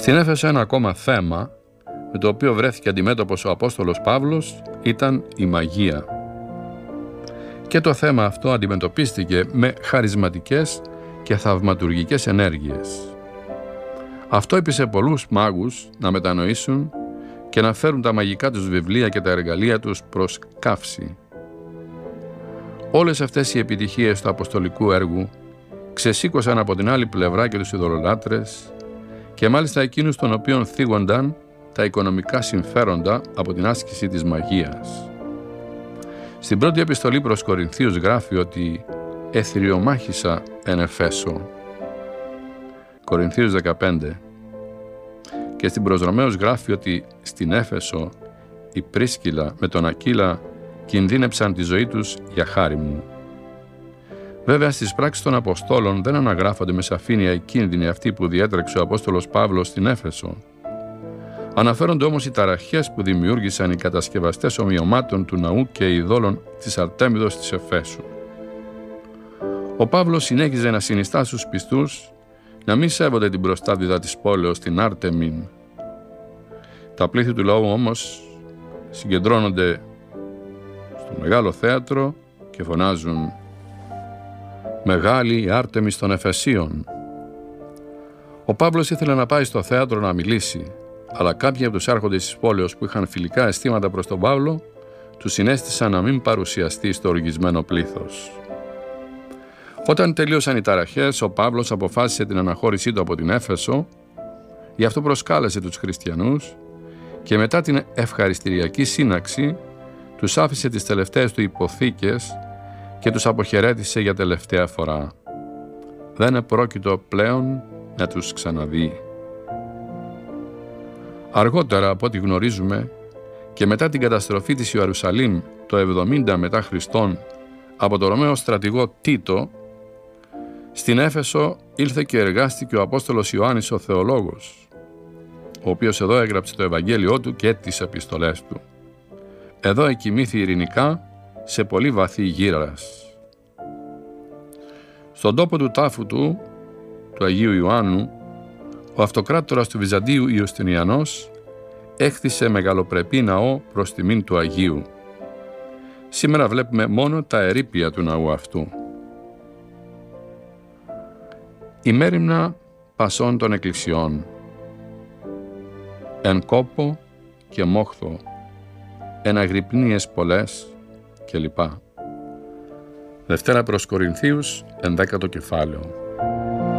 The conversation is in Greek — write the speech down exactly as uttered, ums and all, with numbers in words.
Στην Έφεσο ένα ακόμα θέμα με το οποίο βρέθηκε αντιμέτωπος ο Απόστολος Παύλος ήταν η μαγεία. Και το θέμα αυτό αντιμετωπίστηκε με χαρισματικές και θαυματουργικές ενέργειες. Αυτό έπεισε πολλούς μάγους να μετανοήσουν και να φέρουν τα μαγικά τους βιβλία και τα εργαλεία τους προς καύση. Όλες αυτές οι επιτυχίες του αποστολικού έργου ξεσήκωσαν από την άλλη πλευρά και τους ειδωλολάτρες και μάλιστα εκείνους των οποίων θίγονταν τα οικονομικά συμφέροντα από την άσκηση της μαγείας. Στην πρώτη επιστολή προς Κορινθίους γράφει ότι «εθριομάχησα εν Εφέσω». Κορινθίους δεκαπέντε. Και στην προς Ρωμαίους γράφει ότι στην Έφεσο η Πρίσκυλα με τον Ακύλα κινδύνεψαν τη ζωή τους για χάρη μου. Βέβαια στις πράξεις των Αποστόλων δεν αναγράφονται με σαφήνεια οι κίνδυνοι αυτοί που διέτρεξε ο Απόστολος Παύλος στην Έφεσο. Αναφέρονται όμως οι ταραχές που δημιούργησαν οι κατασκευαστές ομοιωμάτων του ναού και ειδόλων της Αρτέμιδος της Εφέσου. Ο Παύλος συνέχιζε να συνιστά στους πιστούς να μην σέβονται την προστάτηδα της πόλεως, την Άρτεμιν. Τα πλήθη του λαού όμως συγκεντρώνονται στο μεγάλο θέατρο και φωνάζουν «Μεγάλη η Άρτεμις των Εφεσίων». Ο Παύλος ήθελε να πάει στο θέατρο να μιλήσει, αλλά κάποιοι από τους άρχοντες της πόλεως που είχαν φιλικά αισθήματα προς τον Παύλο του συνέστησαν να μην παρουσιαστεί στο οργισμένο πλήθος. Όταν τελείωσαν οι ταραχές, ο Παύλος αποφάσισε την αναχώρησή του από την Έφεσο, γι' αυτό προσκάλεσε τους χριστιανούς και μετά την ευχαριστηριακή σύναξη τους άφησε τις τελευταίες του υποθήκες και τους αποχαιρέτησε για τελευταία φορά. Δεν επρόκειτο πλέον να τους ξαναδεί. Αργότερα, από ό,τι γνωρίζουμε, και μετά την καταστροφή της Ιερουσαλήμ το εβδομήντα μετά Χριστόν από το Ρωμαίο στρατηγό Τίτο, στην Έφεσο ήλθε και εργάστηκε ο Απόστολος Ιωάννης ο Θεολόγος, ο οποίος εδώ έγραψε το Ευαγγέλιό του και τις επιστολές του. Εδώ εκοιμήθη ειρηνικά σε πολύ βαθύ γύρας. Στον τόπο του τάφου του, του Αγίου Ιωάννου, ο αυτοκράτορας του Βυζαντίου Ιουστινιανός έκτισε μεγαλοπρεπή ναό προς τιμήν του Αγίου. Σήμερα βλέπουμε μόνο τα ερείπια του ναού αυτού. Η μέριμνα πασών των εκκλησιών, εν κόπο και μόχθο, εν αγρυπνίες πολλές κλπ. Δευτέρα προς Κορινθίους, ενδέκατο κεφάλαιο.